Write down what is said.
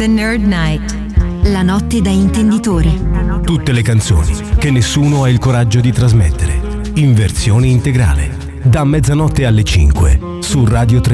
The Nerd Night. La notte da intenditore. Tutte le canzoni che nessuno ha il coraggio di trasmettere, in versione integrale, da mezzanotte alle 5 su Radio 3.